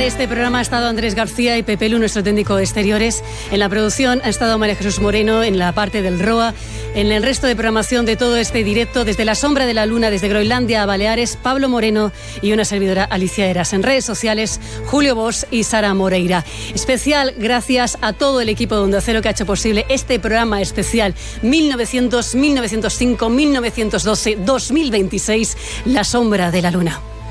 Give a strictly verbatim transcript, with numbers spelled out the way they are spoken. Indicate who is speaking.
Speaker 1: de este programa ha estado Andrés García y Pepe Lu, nuestro técnico de exteriores. En la producción ha estado María Jesús Moreno, en la parte del R O A. En el resto de programación de todo este directo, desde la sombra de la luna, desde Groenlandia a Baleares, Pablo Moreno y una servidora, Alicia Eras. En redes sociales, Julio Bosch y Sara Moreira. Especial gracias a todo el equipo de Onda Cero que ha hecho posible este programa especial mil novecientos, mil novecientos cinco, mil novecientos doce, dos mil veintiséis, La sombra de la luna.